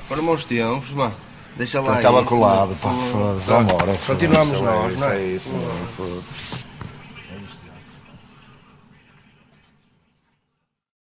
Foram bons tempos, mano. Deixa lá Estava isso, colado, mano. pá, foda-se, vamos embora. Continuamos nós, não é? Isso, mano, foda-se.